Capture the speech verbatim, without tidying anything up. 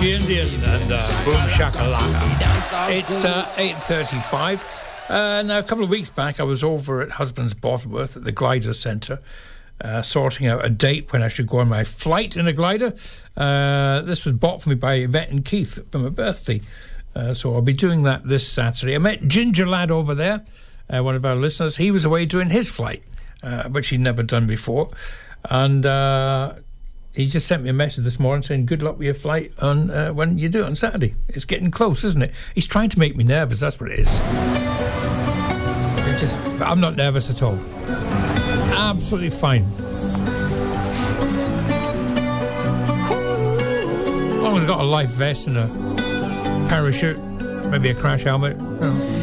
Georgie Indian and uh, Boom Shakalaka. It's uh, eight thirty-five. Uh, now, a couple of weeks back, I was over at Husbands Bosworth at the Glider Centre, uh, sorting out a date when I should go on my flight in a glider. Uh, this was bought for me by Yvette and Keith for my birthday. Uh, so I'll be doing that this Saturday. I met Ginger Lad over there, uh, one of our listeners. He was away doing his flight, uh, which he'd never done before. And uh, he just sent me a message this morning saying, good luck with your flight on uh, when you do it on Saturday. It's getting close, isn't it? He's trying to make me nervous, that's what it is. It just, but I'm not nervous at all. Absolutely fine. As long as I've got a life vest and a parachute, maybe a crash helmet. You know.